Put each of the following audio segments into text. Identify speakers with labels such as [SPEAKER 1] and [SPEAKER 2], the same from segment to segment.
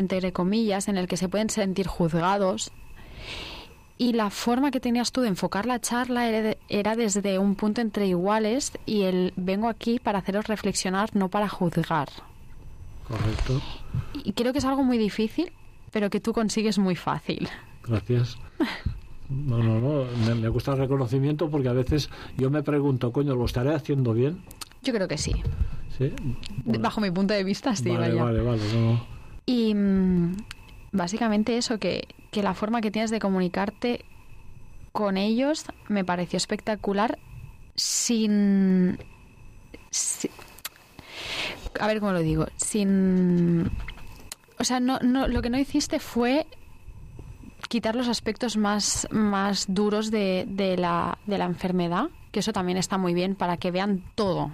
[SPEAKER 1] entre comillas, en el que se pueden sentir juzgados. Y la forma que tenías tú de enfocar la charla era desde un punto entre iguales y el vengo aquí para haceros reflexionar, no para juzgar.
[SPEAKER 2] Correcto.
[SPEAKER 1] Y creo que es algo muy difícil, pero que tú consigues muy fácil.
[SPEAKER 2] Gracias. No. Me gusta el reconocimiento porque a veces yo me pregunto, coño, ¿lo estaré haciendo bien?
[SPEAKER 1] Yo creo que sí.
[SPEAKER 2] Sí. Bueno.
[SPEAKER 1] Bajo mi punto de vista, sí.
[SPEAKER 2] Vale. No.
[SPEAKER 1] Y básicamente eso, que la forma que tienes de comunicarte con ellos me pareció espectacular a ver cómo lo digo, o sea, no, lo que no hiciste fue quitar los aspectos más duros de la enfermedad, que eso también está muy bien para que vean todo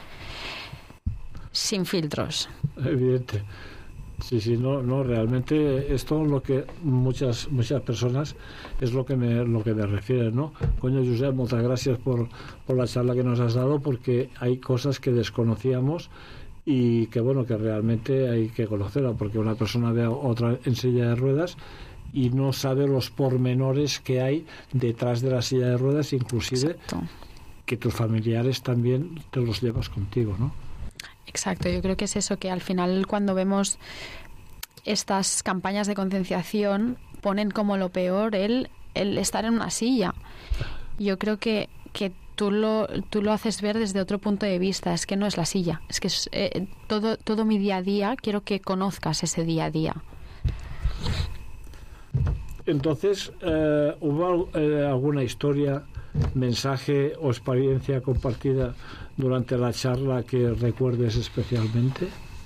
[SPEAKER 1] sin filtros.
[SPEAKER 2] Evidente. Sí, no, realmente esto es lo que muchas personas es lo que me refieren, ¿no? Coño, Josep, muchas gracias por la charla que nos has dado, porque hay cosas que desconocíamos y que bueno, que realmente hay que conocerla, porque una persona ve a otra en silla de ruedas y no sabe los pormenores que hay detrás de la silla de ruedas, inclusive
[SPEAKER 1] Exacto.
[SPEAKER 2] Que tus familiares también te los llevas contigo, ¿no?
[SPEAKER 1] Exacto, yo creo que es eso, que al final cuando vemos estas campañas de concienciación ponen como lo peor el estar en una silla. Yo creo que tú lo haces ver desde otro punto de vista, es que no es la silla, es que es, todo mi día a día, quiero que conozcas ese día a día.
[SPEAKER 2] Entonces, ¿hubo alguna historia, mensaje o experiencia compartida durante la charla que recuerdes especialmente?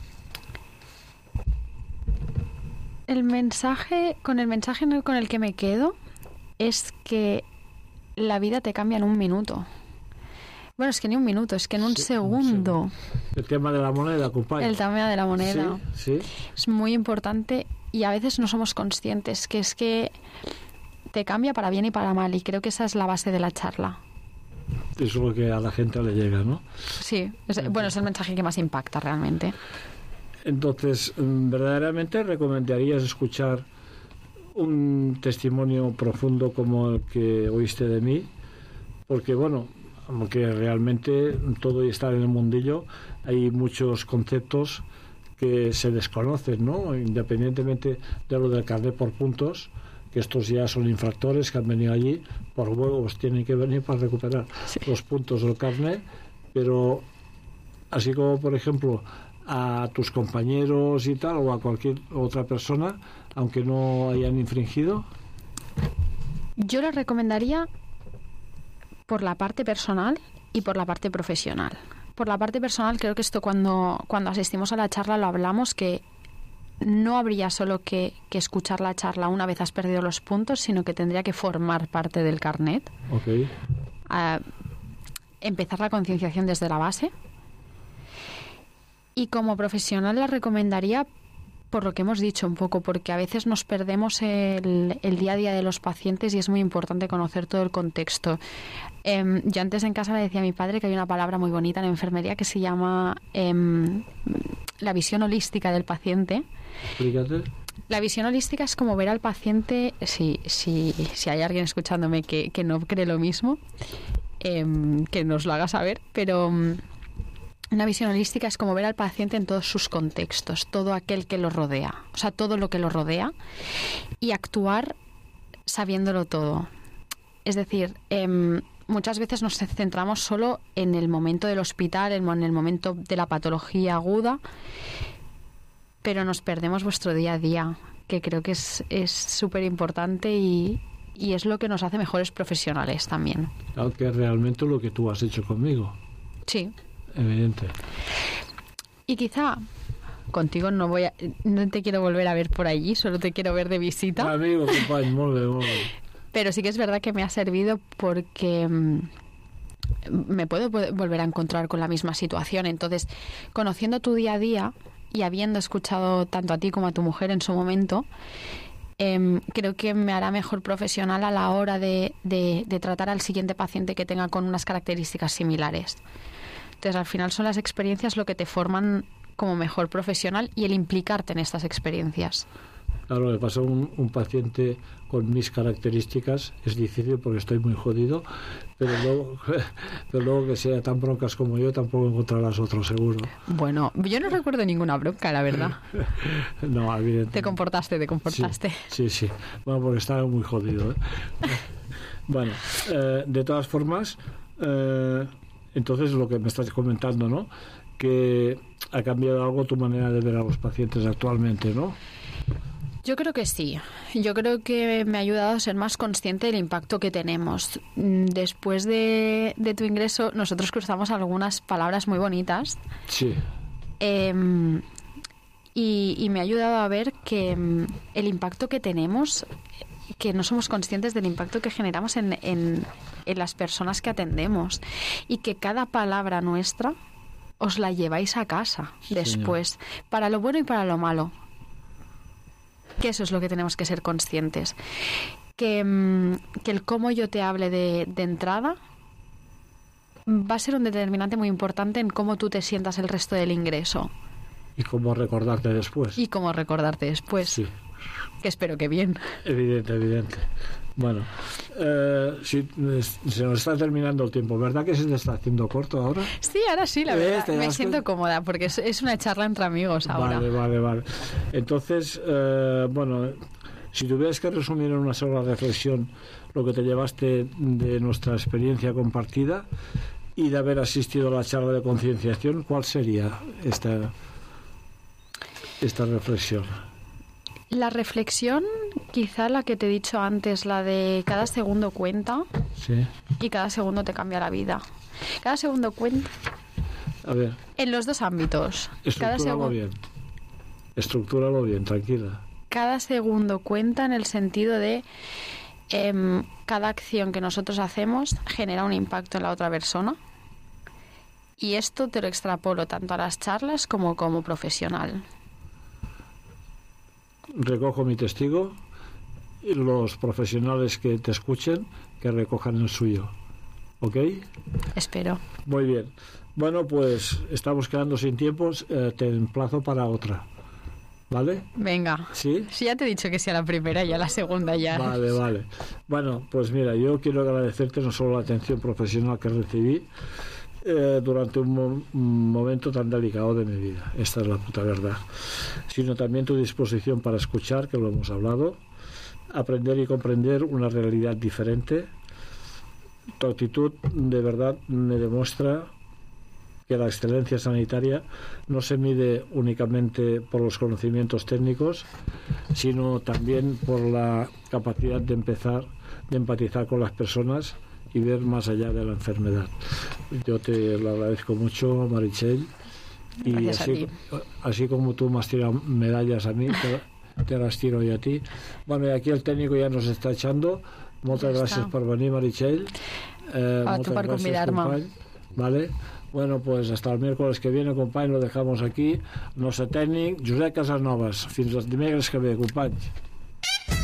[SPEAKER 1] El mensaje con el que me quedo es que la vida te cambia en un minuto. Bueno, es que ni un minuto, es que en un segundo.
[SPEAKER 2] El tema de la moneda, compadre.
[SPEAKER 1] El tema de la moneda.
[SPEAKER 2] Sí.
[SPEAKER 1] Es muy importante y a veces no somos conscientes, que es que te cambia para bien y para mal, y creo que esa es la base de la charla.
[SPEAKER 2] Eso es lo que a la gente le llega, ¿no?
[SPEAKER 1] Sí, es el mensaje que más impacta realmente.
[SPEAKER 2] Entonces, ¿verdaderamente recomendarías escuchar un testimonio profundo como el que oíste de mí? Porque, bueno, aunque realmente todo está en el mundillo, hay muchos conceptos que se desconocen, ¿no? Independientemente de lo del carnet por puntos, que estos ya son infractores que han venido allí, por huevos tienen que venir para recuperar los puntos del carnet, pero así como, por ejemplo, a tus compañeros y tal, o a cualquier otra persona, aunque no hayan infringido.
[SPEAKER 1] Yo les recomendaría por la parte personal y por la parte profesional. Por la parte personal, creo que esto cuando asistimos a la charla lo hablamos, que no habría solo que escuchar la charla una vez has perdido los puntos, sino que tendría que formar parte del carnet.
[SPEAKER 2] Okay.
[SPEAKER 1] Empezar la concienciación desde la base. Y como profesional la recomendaría por lo que hemos dicho un poco, porque a veces nos perdemos el día a día de los pacientes y es muy importante conocer todo el contexto. Yo antes en casa le decía a mi padre que hay una palabra muy bonita en enfermería que se llama la visión holística del paciente.
[SPEAKER 2] Explícate.
[SPEAKER 1] La visión holística es como ver al paciente, si hay alguien escuchándome que no cree lo mismo, que nos lo haga saber, pero una visión holística es como ver al paciente en todos sus contextos, todo aquel que lo rodea, o sea, todo lo que lo rodea, y actuar sabiéndolo todo. Es decir, muchas veces nos centramos solo en el momento del hospital, en el momento de la patología aguda, pero nos perdemos vuestro día a día, que creo que es súper importante y es lo que nos hace mejores profesionales también.
[SPEAKER 2] Aunque es realmente lo que tú has hecho conmigo.
[SPEAKER 1] Sí.
[SPEAKER 2] Evidente.
[SPEAKER 1] Y quizá contigo no te quiero volver a ver por allí, solo te quiero ver de visita.
[SPEAKER 2] Amigo, compañero, molt bé.
[SPEAKER 1] Pero sí que es verdad que me ha servido porque me puedo volver a encontrar con la misma situación. Entonces, conociendo tu día a día y habiendo escuchado tanto a ti como a tu mujer en su momento, creo que me hará mejor profesional a la hora de tratar al siguiente paciente que tenga con unas características similares. Entonces, al final son las experiencias lo que te forman como mejor profesional y el implicarte en estas experiencias.
[SPEAKER 2] Claro, le pasa a un paciente con mis características, es difícil porque estoy muy jodido, pero luego que sea tan broncas como yo, tampoco encontrarás otro, seguro.
[SPEAKER 1] Bueno, yo no recuerdo ninguna bronca, la verdad.
[SPEAKER 2] No, evidentemente.
[SPEAKER 1] Te comportaste.
[SPEAKER 2] Sí. Bueno, porque estaba muy jodido, ¿eh? Bueno, de todas formas, entonces lo que me estás comentando, ¿no? Que ha cambiado algo tu manera de ver a los pacientes actualmente, ¿no?
[SPEAKER 1] Yo creo que sí. Yo creo que me ha ayudado a ser más consciente del impacto que tenemos. Después de tu ingreso, nosotros cruzamos algunas palabras muy bonitas.
[SPEAKER 2] Sí.
[SPEAKER 1] Y me ha ayudado a ver que el impacto que tenemos, que no somos conscientes del impacto que generamos en las personas que atendemos. Y que cada palabra nuestra os la lleváis a casa después, señor, para lo bueno y para lo malo. Que eso es lo que tenemos que ser conscientes. Que el cómo yo te hable de entrada va a ser un determinante muy importante en cómo tú te sientas el resto del ingreso.
[SPEAKER 2] Y cómo recordarte después.
[SPEAKER 1] Sí. Que espero que bien.
[SPEAKER 2] Evidente. Bueno, se nos está terminando el tiempo, ¿verdad que se te está haciendo corto ahora?
[SPEAKER 1] Sí, ahora sí, la verdad. Me siento cómoda porque es una charla entre amigos ahora.
[SPEAKER 2] Vale. Entonces, bueno, si tuvieras que resumir en una sola reflexión lo que te llevaste de nuestra experiencia compartida y de haber asistido a la charla de concienciación, ¿cuál sería esta reflexión?
[SPEAKER 1] La reflexión, quizá la que te he dicho antes, la de cada segundo cuenta.
[SPEAKER 2] Sí.
[SPEAKER 1] Y cada segundo te cambia la vida. Cada segundo cuenta.
[SPEAKER 2] A ver.
[SPEAKER 1] En los dos ámbitos.
[SPEAKER 2] Estructúralo bien, tranquila.
[SPEAKER 1] Cada segundo cuenta en el sentido de cada acción que nosotros hacemos genera un impacto en la otra persona. Y esto te lo extrapolo tanto a las charlas como profesional.
[SPEAKER 2] Recojo mi testigo y los profesionales que te escuchen que recojan el suyo. ¿Ok?
[SPEAKER 1] Espero.
[SPEAKER 2] Muy bien. Bueno, pues estamos quedando sin tiempos. Te emplazo para otra. ¿Vale?
[SPEAKER 1] Venga.
[SPEAKER 2] ¿Sí?
[SPEAKER 1] Sí, ya te he dicho que sea la primera y a la segunda ya.
[SPEAKER 2] Vale. Bueno, pues mira, yo quiero agradecerte no solo la atención profesional que recibí durante un momento tan delicado de mi vida, esta es la puta verdad, sino también tu disposición para escuchar, que lo hemos hablado, aprender y comprender una realidad diferente. Tu actitud de verdad me demuestra que la excelencia sanitaria no se mide únicamente por los conocimientos técnicos, sino también por la capacidad de empatizar con las personas y ver más allá de la enfermedad. Yo te lo agradezco mucho, Meritxell, y así como tú me has tirado medallas a mí, te las tiro yo a ti. Bueno, y aquí el técnico ya nos está echando. Moltes gràcies per venir, Meritxell.
[SPEAKER 1] Moltes gràcies, company.
[SPEAKER 2] Vale. Bueno, pues hasta el miércoles que viene, company, lo dejamos aquí. El nostre tècnic, Josep Casanovas. Fins el dimecres que ve, company.